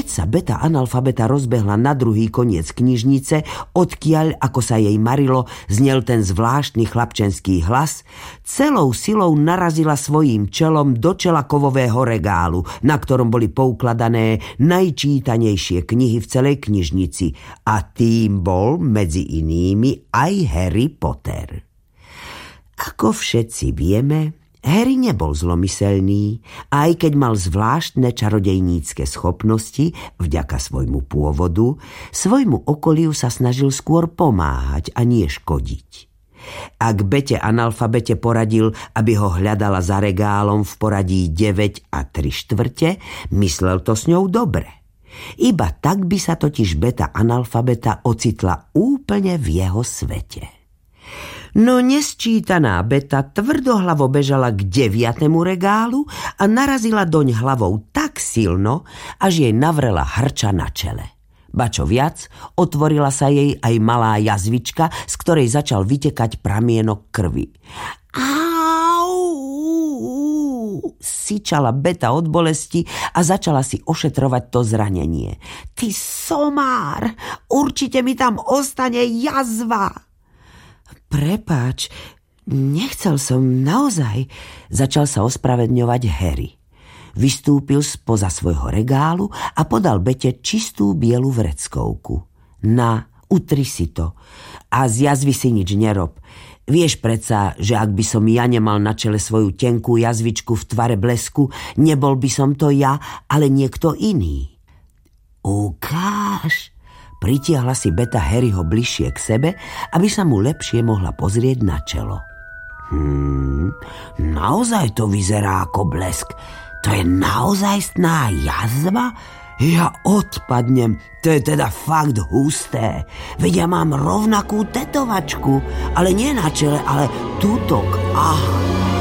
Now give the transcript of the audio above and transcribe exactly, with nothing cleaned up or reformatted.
sa Beta analfabeta rozbehla na druhý koniec knižnice, odkiaľ, ako sa jej marilo, znel ten zvláštny chlapčenský hlas, celou silou narazila svojím čelom do čela kovového regálu, na ktorom boli poukladané najčítanejšie knihy v celej knižnici, a tým bol medzi inými aj Harry Potter. Ako všetci vieme, Harry nebol zlomyselný, aj keď mal zvláštne čarodejnícke schopnosti, vďaka svojmu pôvodu, svojmu okoliu sa snažil skôr pomáhať a nie škodiť. Ak Bete analfabete poradil, aby ho hľadala za regálom v poradí deväť a tri štvrte, myslel to s ňou dobre. Iba tak by sa totiž Beta analfabeta ocitla úplne v jeho svete. No nesčítaná Beta tvrdohlavo bežala k deviatemu regálu a narazila doň hlavou tak silno, až jej navrela hrča na čele. Ba čo viac, otvorila sa jej aj malá jazvička, z ktorej začal vytekať pramienok krvi. Au! Syčala Beta od bolesti a začala si ošetrovať to zranenie. Ty somár, určite mi tam ostane jazva. Prepáč, nechcel som naozaj, začal sa ospravedňovať Harry. Vystúpil spoza svojho regálu a podal Bete čistú bielu vreckovku. Na, utri si to a z jazvy si nič nerob. Vieš predsa, že ak by som ja nemal na čele svoju tenkú jazvičku v tvare blesku, nebol by som to ja, ale niekto iný. Ukáž. Pritiahla si Beta Harryho bližšie k sebe, aby sa mu lepšie mohla pozrieť na čelo. Hmm, naozaj to vyzerá ako blesk. To je naozajstná jazva? Ja odpadnem, to je teda fakt husté. Veď ja mám rovnakú tetovačku, ale nie na čele, ale tutok. Aha.